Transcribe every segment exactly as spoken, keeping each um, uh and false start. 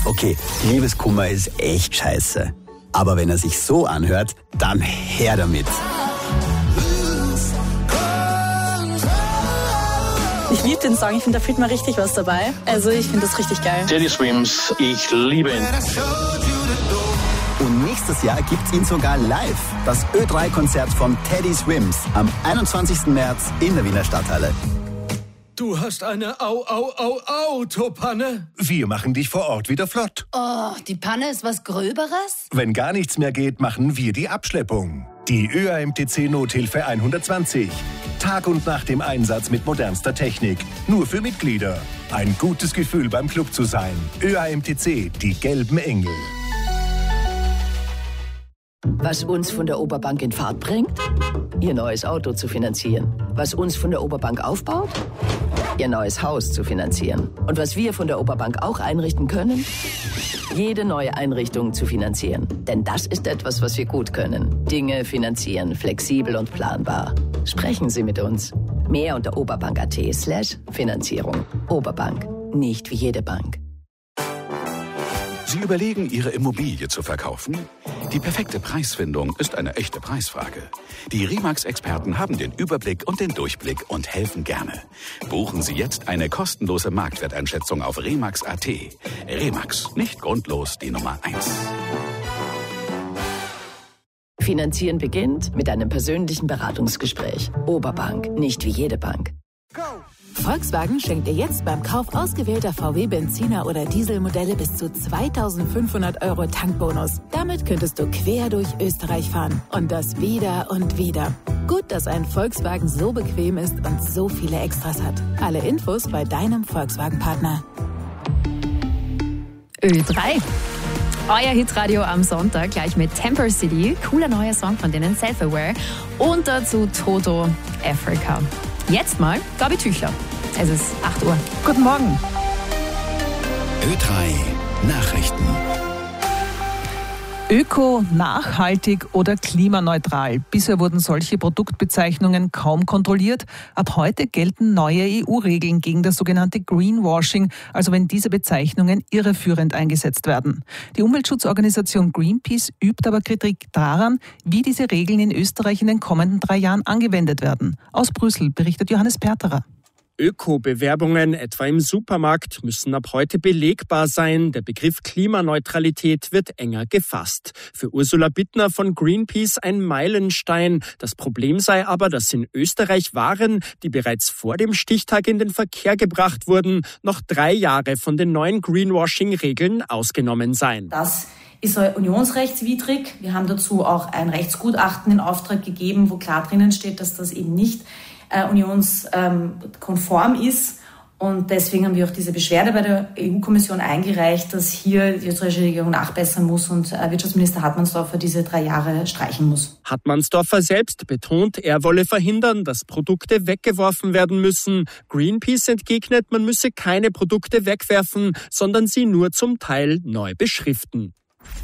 Okay, Liebeskummer ist echt scheiße. Aber wenn er sich so anhört, dann her damit. Ich liebe den Song, ich finde, da fühlt man richtig was dabei. Also ich finde das richtig geil. Teddy Swims, ich liebe ihn. Und nächstes Jahr gibt's ihn sogar live. Das Ö drei Konzert von Teddy Swims am einundzwanzigsten März in der Wiener Stadthalle. Du hast eine Au-Au-Au-Autopanne? Wir machen dich vor Ort wieder flott. Oh, die Panne ist was Gröberes? Wenn gar nichts mehr geht, machen wir die Abschleppung. Die Ö A M T C Nothilfe hundertzwanzig. Tag und Nacht im Einsatz mit modernster Technik. Nur für Mitglieder. Ein gutes Gefühl beim Club zu sein. Ö A M T C, die gelben Engel. Was uns von der Oberbank in Fahrt bringt? Ihr neues Auto zu finanzieren. Was uns von der Oberbank aufbaut? Ihr neues Haus zu finanzieren. Und was wir von der Oberbank auch einrichten können? Jede neue Einrichtung zu finanzieren. Denn das ist etwas, was wir gut können. Dinge finanzieren, flexibel und planbar. Sprechen Sie mit uns. Mehr unter oberbank.at slash Finanzierung. Oberbank. Nicht wie jede Bank. Sie überlegen, Ihre Immobilie zu verkaufen? Die perfekte Preisfindung ist eine echte Preisfrage. Die Remax-Experten haben den Überblick und den Durchblick und helfen gerne. Buchen Sie jetzt eine kostenlose Marktwerteinschätzung auf remax punkt at. Remax, nicht grundlos die Nummer eins. Finanzieren beginnt mit einem persönlichen Beratungsgespräch. Oberbank, nicht wie jede Bank. Volkswagen schenkt dir jetzt beim Kauf ausgewählter V W-Benziner- oder Dieselmodelle bis zu zweitausendfünfhundert Euro Tankbonus. Damit könntest du quer durch Österreich fahren. Und das wieder und wieder. Gut, dass ein Volkswagen so bequem ist und so viele Extras hat. Alle Infos bei deinem Volkswagen-Partner. Ö drei. Euer Hitradio am Sonntag gleich mit Temper City. Cooler neuer Song von denen, Self-Aware. Und dazu Toto, Africa. Jetzt mal Gabi Tüchler. Es ist acht Uhr. Guten Morgen. Ö drei Nachrichten. Öko, nachhaltig oder klimaneutral. Bisher wurden solche Produktbezeichnungen kaum kontrolliert. Ab heute gelten neue E U-Regeln gegen das sogenannte Greenwashing, also wenn diese Bezeichnungen irreführend eingesetzt werden. Die Umweltschutzorganisation Greenpeace übt aber Kritik daran, wie diese Regeln in Österreich in den kommenden drei Jahren angewendet werden. Aus Brüssel berichtet Johannes Perterer. Öko-Bewerbungen, etwa im Supermarkt, müssen ab heute belegbar sein. Der Begriff Klimaneutralität wird enger gefasst. Für Ursula Bittner von Greenpeace ein Meilenstein. Das Problem sei aber, dass in Österreich Waren, die bereits vor dem Stichtag in den Verkehr gebracht wurden, noch drei Jahre von den neuen Greenwashing-Regeln ausgenommen seien. Das ist unionsrechtswidrig. Wir haben dazu auch ein Rechtsgutachten in Auftrag gegeben, wo klar drinnen steht, dass das eben nicht äh, unionskonform ist. Und deswegen haben wir auch diese Beschwerde bei der E U-Kommission eingereicht, dass hier die österreichische Regierung nachbessern muss und äh, Wirtschaftsminister Hartmannsdorfer diese drei Jahre streichen muss. Hartmannsdorfer selbst betont, er wolle verhindern, dass Produkte weggeworfen werden müssen. Greenpeace entgegnet, man müsse keine Produkte wegwerfen, sondern sie nur zum Teil neu beschriften.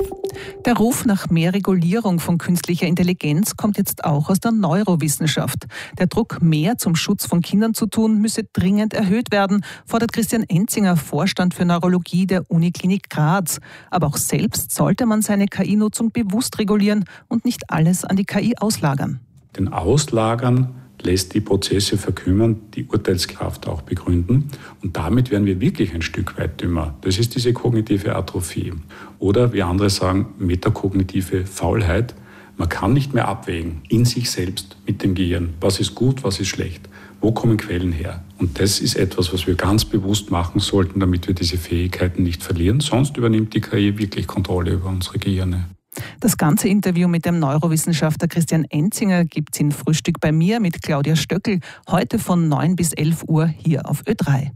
Der Ruf nach mehr Regulierung von künstlicher Intelligenz kommt jetzt auch aus der Neurowissenschaft. Der Druck, mehr zum Schutz von Kindern zu tun, müsse dringend erhöht werden, fordert Christian Enzinger, Vorstand für Neurologie der Uniklinik Graz. Aber auch selbst sollte man seine K I-Nutzung bewusst regulieren und nicht alles an die K I auslagern. Den Auslagern lässt die Prozesse verkümmern, die Urteilskraft auch begründen. Und damit werden wir wirklich ein Stück weit dümmer. Das ist diese kognitive Atrophie. Oder wie andere sagen, metakognitive Faulheit. Man kann nicht mehr abwägen in sich selbst mit dem Gehirn. Was ist gut, was ist schlecht? Wo kommen Quellen her? Und das ist etwas, was wir ganz bewusst machen sollten, damit wir diese Fähigkeiten nicht verlieren. Sonst übernimmt die K I wirklich Kontrolle über unsere Gehirne. Das ganze Interview mit dem Neurowissenschaftler Christian Enzinger gibt es in Frühstück bei mir mit Claudia Stöckl heute von neun bis elf Uhr hier auf Ö drei.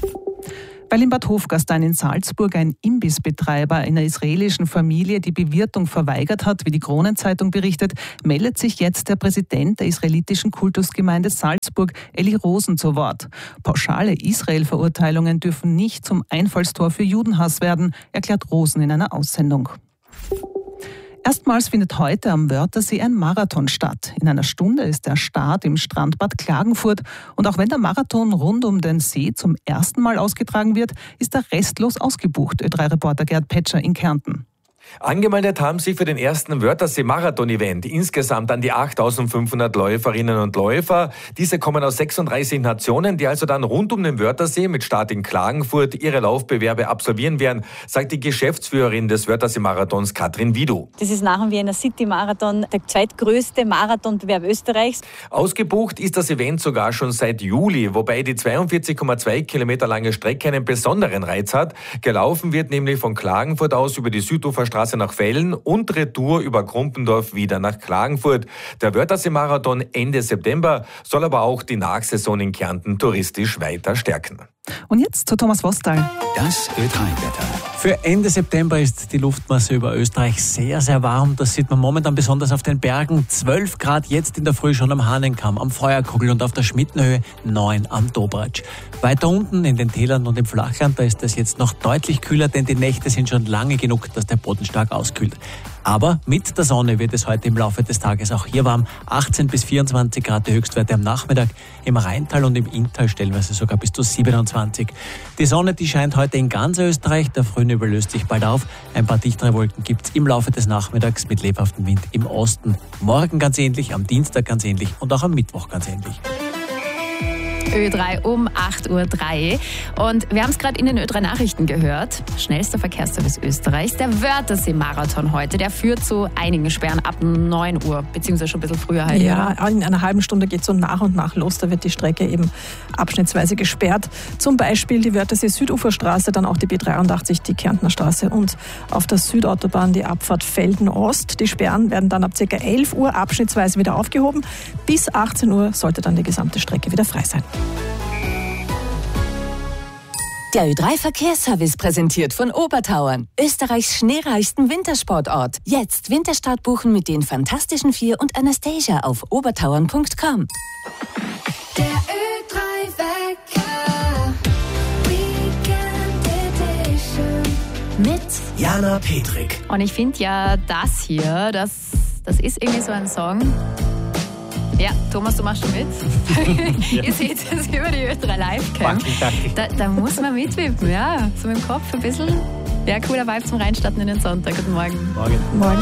Weil in Bad Hofgastein in Salzburg ein Imbissbetreiber einer israelischen Familie die Bewirtung verweigert hat, wie die Kronenzeitung berichtet, meldet sich jetzt der Präsident der israelitischen Kultusgemeinde Salzburg, Eli Rosen, zu Wort. Pauschale Israel-Verurteilungen dürfen nicht zum Einfallstor für Judenhass werden, erklärt Rosen in einer Aussendung. Erstmals findet heute am Wörthersee ein Marathon statt. In einer Stunde ist der Start im Strandbad Klagenfurt. Und auch wenn der Marathon rund um den See zum ersten Mal ausgetragen wird, ist er restlos ausgebucht. Ö drei Reporter Gerd Petscher in Kärnten. Angemeldet haben sich für den ersten Wörthersee-Marathon-Event insgesamt an die achttausendfünfhundert Läuferinnen und Läufer. Diese kommen aus sechsunddreißig Nationen, die also dann rund um den Wörthersee mit Start in Klagenfurt ihre Laufbewerbe absolvieren werden, sagt die Geschäftsführerin des Wörthersee-Marathons Katrin Widu. Das ist nach dem Vienna City-Marathon der zweitgrößte Marathonbewerb Österreichs. Ausgebucht ist das Event sogar schon seit Juli, wobei die zweiundvierzig Komma zwei Kilometer lange Strecke einen besonderen Reiz hat. Gelaufen wird nämlich von Klagenfurt aus über die Süduferstraße nach Vellen und retour über Krumpendorf wieder nach Klagenfurt. Der Wörthersee-Marathon Ende September soll aber auch die Nachsaison in Kärnten touristisch weiter stärken. Und jetzt zu Thomas Wostal. Das Ö drei Wetter. Für Ende September ist die Luftmasse über Österreich sehr, sehr warm. Das sieht man momentan besonders auf den Bergen. zwölf Grad jetzt in der Früh schon am Hahnenkamm, am Feuerkogel und auf der Schmittenhöhe neun am Dobratsch. Weiter unten in den Tälern und im Flachland, da ist es jetzt noch deutlich kühler, denn die Nächte sind schon lange genug, dass der Boden stark auskühlt. Aber mit der Sonne wird es heute im Laufe des Tages auch hier warm. achtzehn bis vierundzwanzig Grad die Höchstwerte am Nachmittag. Im Rheintal und im Inntal stellenweise sogar bis zu siebenundzwanzig. Die Sonne, die scheint heute in ganz Österreich. Der Frühnebel löst sich bald auf. Ein paar dichtere Wolken gibt's im Laufe des Nachmittags mit lebhaftem Wind im Osten. Morgen ganz ähnlich, am Dienstag ganz ähnlich und auch am Mittwoch ganz ähnlich. Ö drei um acht Uhr drei. Und wir haben es gerade in den Ö drei Nachrichten gehört. Schnellster Verkehrsservice Österreichs, der Wörthersee-Marathon heute, der führt zu einigen Sperren ab neun Uhr, beziehungsweise schon ein bisschen früher halt. Ja, oder? In einer halben Stunde geht es so nach und nach los. Da wird die Strecke eben abschnittsweise gesperrt. Zum Beispiel die Wörthersee-Süduferstraße, dann auch die B dreiundachtzig, die Kärntner Straße und auf der Südautobahn die Abfahrt Felden-Ost. Die Sperren werden dann ab ca. elf Uhr abschnittsweise wieder aufgehoben. Bis achtzehn Uhr sollte dann die gesamte Strecke wieder frei sein. Der Ö drei Verkehrsservice präsentiert von Obertauern, Österreichs schneereichsten Wintersportort. Jetzt Winterstart buchen mit den Fantastischen Vier und Anastasia auf obertauern punkt com. Der Ö drei Wecker, Weekend Edition. Mit Jana Petrik. Und ich finde ja das hier, das, das ist irgendwie so ein Song. Ja, Thomas, du machst schon mit. Ja. Ihr seht es über die Ö drei Live-Cam. Da, da muss man mitwippen, ja. So mit dem Kopf ein bisschen. Ja, cooler Vibe zum Reinstarten in den Sonntag. Guten Morgen. Morgen. Morgen.